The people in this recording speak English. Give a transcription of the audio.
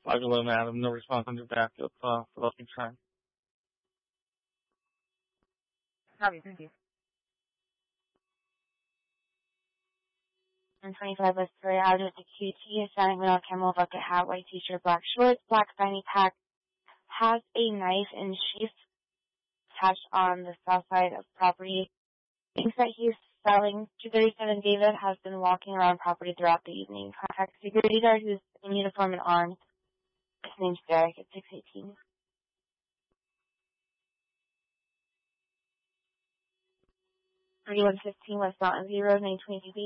511, Adam. No response on your backup. Philadelphia trying. Copy, thank you. And 25 West Prairie Avenue at the QT, Hispanic male, camel bucket hat, white t-shirt, black shorts, black fanny pack, has a knife and sheath attached on the south side of property. Thinks that he's selling 237 David, has been walking around property throughout the evening. Contact security guard who's in uniform and armed. His name's Derek at 618. 3115 West Mountain View Road, 920 dB.